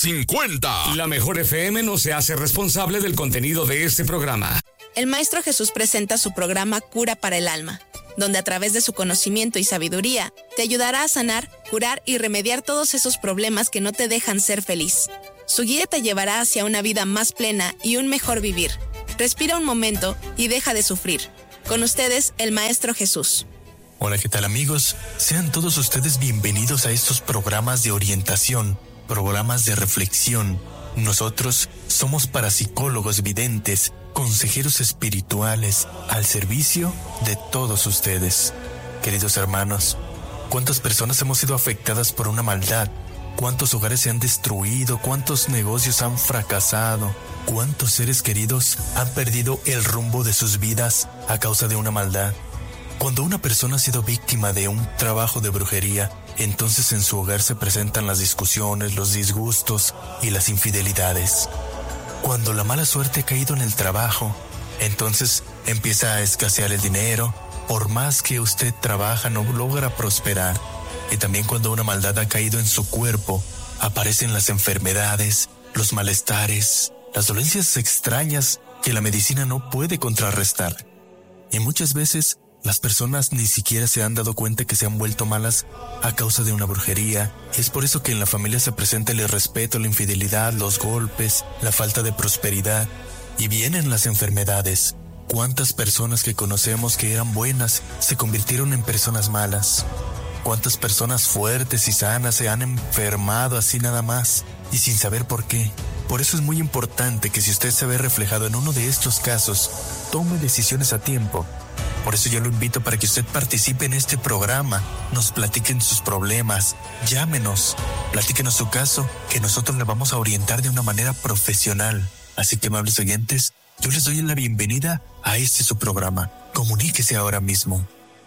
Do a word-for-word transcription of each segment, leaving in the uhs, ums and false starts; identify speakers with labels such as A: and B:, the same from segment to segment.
A: cincuenta.
B: La Mejor F M no se hace responsable del contenido de este programa.
C: El Maestro Jesús presenta su programa Cura para el Alma, donde a través de su conocimiento y sabiduría te ayudará a sanar, curar y remediar todos esos problemas que no te dejan ser feliz. Su guía te llevará hacia una vida más plena y un mejor vivir. Respira un momento y deja de sufrir. Con ustedes, el Maestro Jesús.
D: Hola, ¿qué tal, amigos? Sean todos ustedes bienvenidos a estos programas de orientación, programas de reflexión. Nosotros somos parapsicólogos videntes, consejeros espirituales, al servicio de todos ustedes. Queridos hermanos, ¿cuántas personas hemos sido afectadas por una maldad? ¿Cuántos hogares se han destruido? ¿Cuántos negocios han fracasado? ¿Cuántos seres queridos han perdido el rumbo de sus vidas a causa de una maldad? Cuando una persona ha sido víctima de un trabajo de brujería, entonces en su hogar se presentan las discusiones, los disgustos y las infidelidades. Cuando la mala suerte ha caído en el trabajo, entonces empieza a escasear el dinero. Por más que usted trabaja, no logra prosperar. Y también cuando una maldad ha caído en su cuerpo, aparecen las enfermedades, los malestares, las dolencias extrañas que la medicina no puede contrarrestar. Y muchas veces las personas ni siquiera se han dado cuenta que se han vuelto malas a causa de una brujería. Es por eso que en la familia se presenta el irrespeto, la infidelidad, los golpes, la falta de prosperidad. Y vienen las enfermedades. ¿Cuántas personas que conocemos que eran buenas se convirtieron en personas malas? ¿Cuántas personas fuertes y sanas se han enfermado así nada más y sin saber por qué? Por eso es muy importante que si usted se ve reflejado en uno de estos casos, tome decisiones a tiempo. Por eso yo lo invito para que usted participe en este programa, nos platiquen sus problemas, llámenos, platíquenos su caso, que nosotros le vamos a orientar de una manera profesional. Así que, amables oyentes, yo les doy la bienvenida a este su programa. Comuníquese ahora mismo.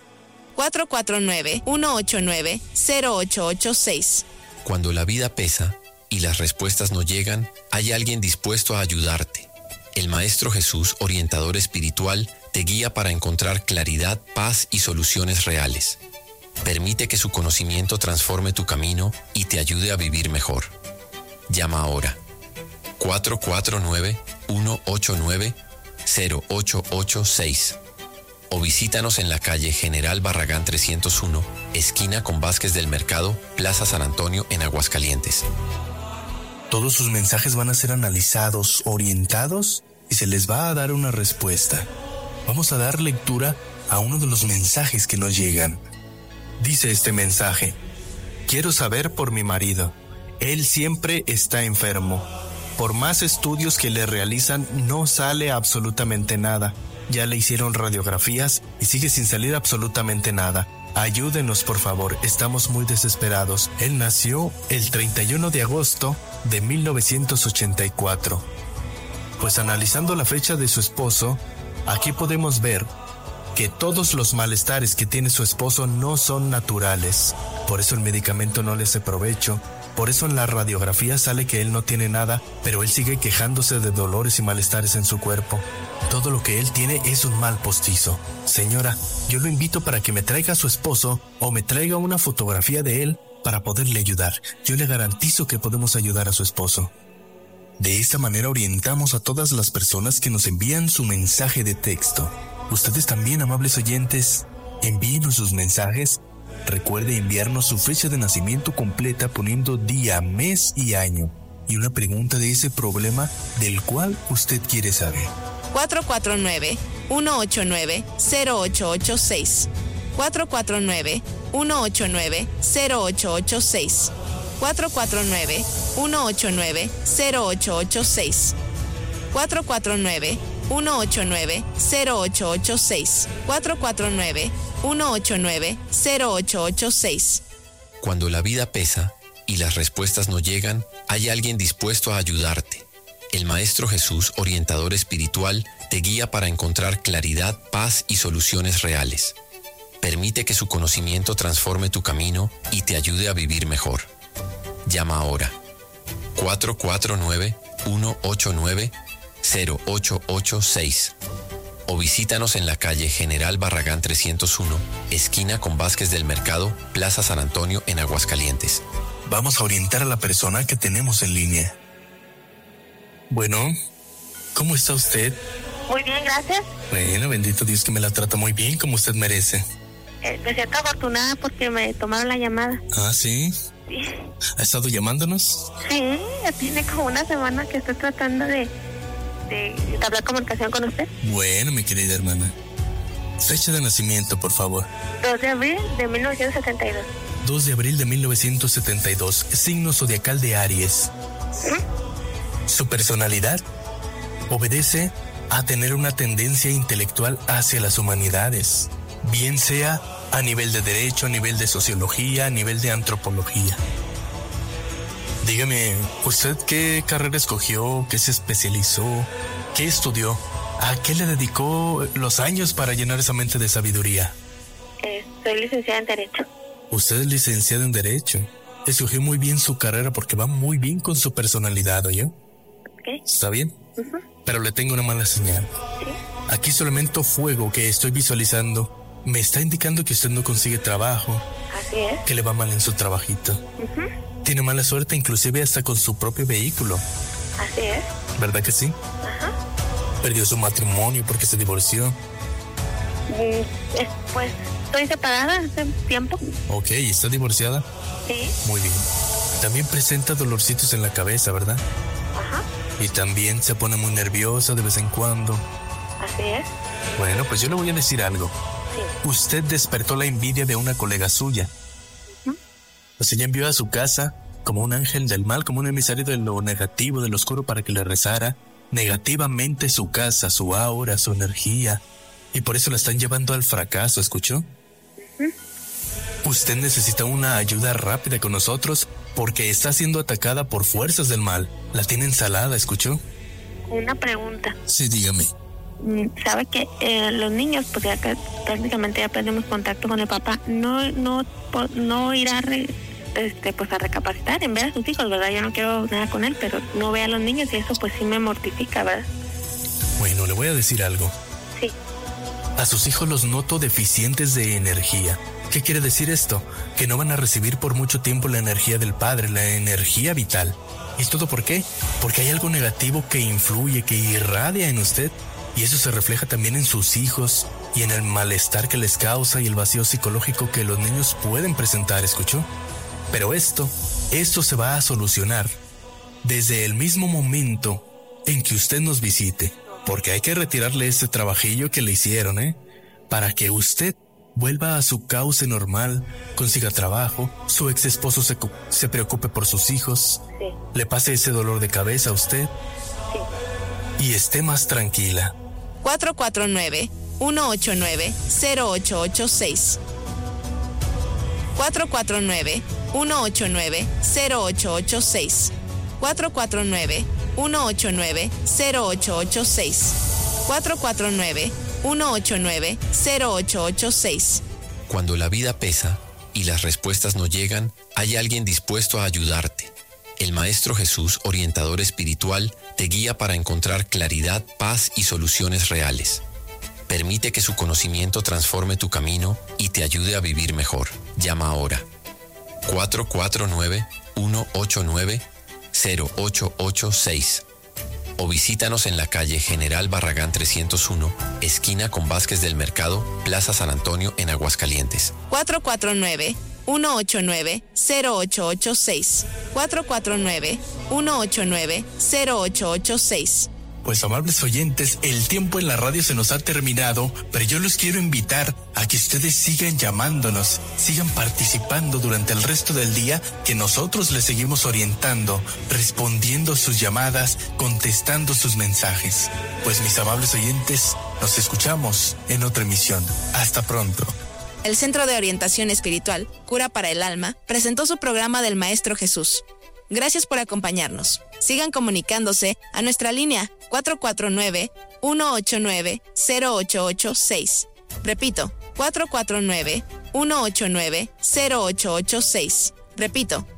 C: cuatro cuatro nueve, uno ocho nueve, cero ocho ocho seis.
E: Cuando la vida pesa y las respuestas no llegan, hay alguien dispuesto a ayudarte. El Maestro Jesús, orientador espiritual, te guía para encontrar claridad, paz y soluciones reales. Permite que su conocimiento transforme tu camino y te ayude a vivir mejor. Llama ahora. cuatro cuatro nueve, uno ocho nueve, cero ocho ocho seis. O visítanos en la calle General Barragán trescientos uno, esquina con Vázquez del Mercado, Plaza San Antonio, en Aguascalientes.
D: Todos sus mensajes van a ser analizados, orientados y se les va a dar una respuesta. Vamos a dar lectura a uno de los mensajes que nos llegan. Dice este mensaje: quiero saber por mi marido. Él siempre está enfermo. Por más estudios que le realizan, no sale absolutamente nada. Ya le hicieron radiografías y sigue sin salir absolutamente nada. Ayúdenos, por favor, estamos muy desesperados. Él nació el treinta y uno de agosto de mil novecientos ochenta y cuatro. Pues analizando la fecha de su esposo, aquí podemos ver que todos los malestares que tiene su esposo no son naturales. Por eso el medicamento no le hace provecho. Por eso en la radiografía sale que él no tiene nada, pero él sigue quejándose de dolores y malestares en su cuerpo. Todo lo que él tiene es un mal postizo. Señora, yo lo invito para que me traiga a su esposo o me traiga una fotografía de él para poderle ayudar. Yo le garantizo que podemos ayudar a su esposo. De esta manera orientamos a todas las personas que nos envían su mensaje de texto. Ustedes también, amables oyentes, envíenos sus mensajes. Recuerde enviarnos su fecha de nacimiento completa poniendo día, mes y año y una pregunta de ese problema del cual usted quiere saber.
C: cuatro cuatro nueve, uno ocho nueve, cero ocho ocho seis. cuatro cuatro nueve, uno ocho nueve, cero ocho ocho seis. cuatro cuatro nueve, uno ocho nueve, cero ocho ocho seis. cuatro cuatro nueve, uno ocho nueve, cero ocho ocho seis. cuatro cuatro nueve, uno ocho nueve, cero ocho ocho seis.
E: Cuando la vida pesa y las respuestas no llegan, hay alguien dispuesto a ayudarte. El Maestro Jesús, orientador espiritual, te guía para encontrar claridad, paz y soluciones reales. Permite que su conocimiento transforme tu camino y te ayude a vivir mejor. Llama ahora. cuatro cuatro nueve, uno ocho nueve, cero ocho ocho seis. O visítanos en la calle General Barragán trescientos uno, esquina con Vázquez del Mercado, Plaza San Antonio, en Aguascalientes.
D: vamos a orientar a la persona que tenemos en línea. Bueno, ¿cómo está usted?
A: Muy bien, gracias.
D: Bueno, bendito Dios que me la trata muy bien, como usted merece.
A: Eh, me siento afortunada porque me tomaron la llamada.
D: Ah, ¿sí?
A: Sí.
D: ¿Ha estado llamándonos?
A: Sí, ya tiene como una semana que estoy tratando de, de hablar comunicación con usted.
D: Bueno, mi querida hermana. Fecha de nacimiento, por favor.
A: dos de abril de mil novecientos setenta y dos.
D: dos de abril de mil novecientos setenta y dos. Signo zodiacal de Aries.
A: ¿Mm?
D: Su personalidad obedece a tener una tendencia intelectual hacia las humanidades, bien sea a nivel de derecho, a nivel de sociología, a nivel de antropología. Dígame, ¿usted qué carrera escogió? ¿Qué se especializó? ¿Qué estudió? ¿A qué le dedicó los años para llenar esa mente de sabiduría?
A: Eh, soy licenciada en Derecho.
D: Usted es licenciada en Derecho. Escogió muy bien su carrera porque va muy bien con su personalidad, ¿oye?
A: ¿Qué?
D: ¿Está bien?
A: Uh-huh.
D: Pero le tengo una mala señal.
A: ¿Sí?
D: Aquí su elemento fuego que estoy visualizando me está indicando que usted no consigue trabajo,
A: Así es.
D: que le va mal en su trabajito.
A: Uh-huh.
D: Tiene mala suerte inclusive hasta con su propio vehículo.
A: Así es.
D: ¿Verdad que sí?
A: Ajá.
D: Perdió su matrimonio porque se divorció.
A: Mm, eh, pues estoy separada hace tiempo.
D: Ok, ¿está divorciada?
A: Sí.
D: Muy bien. También presenta dolorcitos en la cabeza, ¿verdad?
A: Ajá.
D: Y también se pone muy nerviosa de vez en cuando.
A: Así es.
D: Bueno, pues yo le voy a decir algo.
A: Sí.
D: Usted despertó la envidia de una colega suya.
A: Uh-huh.
D: Pues ella envió a su casa como un ángel del mal, como un emisario de lo negativo, de lo oscuro, para que le rezara negativamente su casa, su aura, su energía. Y por eso la están llevando al fracaso, ¿escuchó?
A: Uh-huh.
D: Usted necesita una ayuda rápida con nosotros porque está siendo atacada por fuerzas del mal. La tiene ensalada, ¿escuchó?
A: Una pregunta.
D: Sí, dígame.
A: Sabe que eh, los niños, pues ya que prácticamente ya perdimos contacto con el papá, no no no irá a re, este pues a recapacitar en ver a sus hijos, ¿verdad? Yo no quiero nada con él, pero no ve a los niños y eso pues sí me mortifica, ¿verdad?
D: Bueno, le voy a decir algo.
A: Sí.
D: A sus hijos los noto deficientes de energía. ¿Qué quiere decir esto? Que no van a recibir por mucho tiempo la energía del padre, la energía vital. ¿Y todo por qué? Porque hay algo negativo que influye, que irradia en usted. Y eso se refleja también en sus hijos y en el malestar que les causa y el vacío psicológico que los niños pueden presentar, ¿escuchó? Pero esto, esto se va a solucionar desde el mismo momento en que usted nos visite, porque hay que retirarle este trabajillo que le hicieron, ¿eh? Para que usted vuelva a su cauce normal, consiga trabajo, su ex esposo se, se preocupe por sus hijos,
A: Sí.
D: le pase ese dolor de cabeza a usted
A: Sí.
D: y esté más tranquila.
C: cuatro cuatro nueve, uno ocho nueve, cero ocho ocho seis. cuatro cuatro nueve, uno ocho nueve, cero ocho ocho seis. cuatro cuatro nueve, uno ocho nueve, cero ocho ocho seis. cuatro cuatro nueve, uno ocho nueve, cero ocho ocho seis.
E: Cuando la vida pesa y las respuestas no llegan, hay alguien dispuesto a ayudarte. El Maestro Jesús, orientador espiritual, te guía para encontrar claridad, paz y soluciones reales. Permite que su conocimiento transforme tu camino y te ayude a vivir mejor. Llama ahora. cuatro cuatro nueve, uno ocho nueve, cero ocho ocho seis. O visítanos en la calle General Barragán trescientos uno, esquina con Vázquez del Mercado, Plaza San Antonio, en Aguascalientes.
C: cuatro cuatro nueve, uno ocho nueve, cero ocho ocho seis. cuatro cuatro nueve, uno ocho nueve, cero ocho ocho seis.
D: Pues amables oyentes, el tiempo en la radio se nos ha terminado, pero yo los quiero invitar a que ustedes sigan llamándonos, sigan participando durante el resto del día, que nosotros les seguimos orientando, respondiendo sus llamadas, contestando sus mensajes. Pues mis amables oyentes, nos escuchamos en otra emisión. Hasta pronto.
C: El Centro de Orientación Espiritual, Cura para el Alma, presentó su programa del Maestro Jesús. Gracias por acompañarnos. Sigan comunicándose a nuestra línea cuatro cuatro nueve, uno ocho nueve, cero ocho ocho seis. Repito, cuatro cuatro nueve, uno ocho nueve, cero ocho ocho seis. Repito,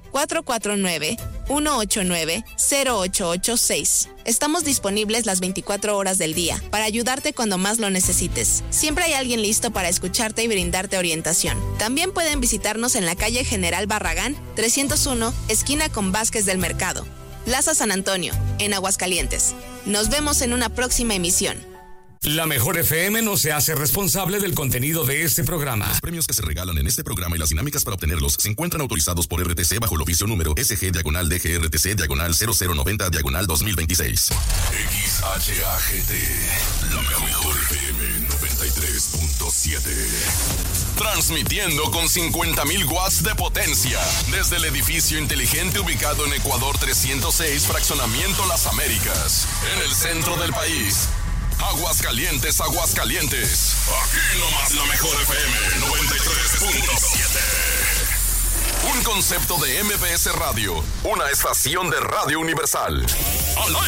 C: cuatro cuatro nueve, uno ocho nueve, cero ocho ocho seis. Estamos disponibles las veinticuatro horas del día para ayudarte cuando más lo necesites. Siempre hay alguien listo para escucharte y brindarte orientación. También pueden visitarnos en la calle General Barragán, trescientos uno, esquina con Vázquez del Mercado, Plaza San Antonio, en Aguascalientes. Nos vemos en una próxima emisión.
B: La Mejor F M no se hace responsable del contenido de este programa.
F: Los premios que se regalan en este programa y las dinámicas para obtenerlos se encuentran autorizados por R T C bajo el oficio número S G diagonal D G R T C diagonal cero cero noventa diagonal dos mil veintiséis.
G: X H A G T, la Mejor F M noventa y tres punto siete.
F: Transmitiendo con cincuenta mil watts de potencia desde el edificio inteligente ubicado en Ecuador trescientos seis, Fraccionamiento Las Américas, en el centro del país. Aguascalientes, Aguascalientes. Aquí nomás la Mejor F M noventa y tres punto siete. Un concepto de M B S Radio, una estación de Radio Universal. ¡Al